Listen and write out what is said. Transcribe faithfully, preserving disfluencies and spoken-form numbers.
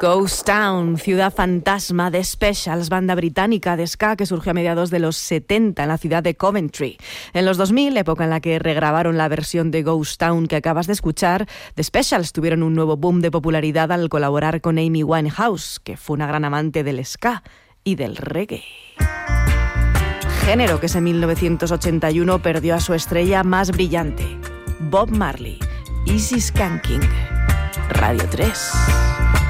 Ghost Town, ciudad fantasma de Specials, banda británica de ska que surgió a mediados de los setenta en la ciudad de Coventry. En los dos mil, época en la que regrabaron la versión de Ghost Town que acabas de escuchar, The Specials tuvieron un nuevo boom de popularidad al colaborar con Amy Winehouse, que fue una gran amante del ska y del reggae. Género que en mil novecientos ochenta y uno perdió a su estrella más brillante, Bob Marley, Easy Skanking, Radio tres.